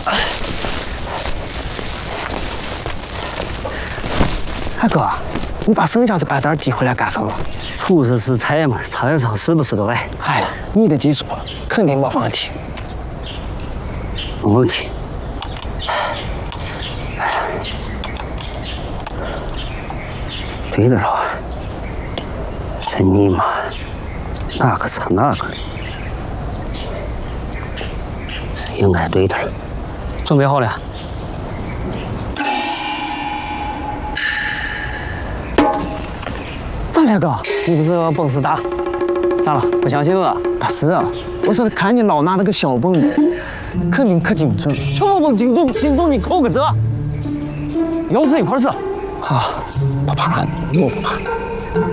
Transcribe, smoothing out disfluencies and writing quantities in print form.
大哥，你把剩下的白单提回来干什么？ 出事是菜嘛，炒一炒是不是个歪？ 哎呀，你的技术肯定没问题。 没问题。对的了，这尼玛哪个插哪个，应该对的了。准备好了。 咋了哥？ 你不是本事大？咋了？不相信我？ 不是，我说看你老拿那个小泵，肯定可精准。 小泵精准，精准你扣个这，腰子一块儿吃。 好，不怕，我不怕。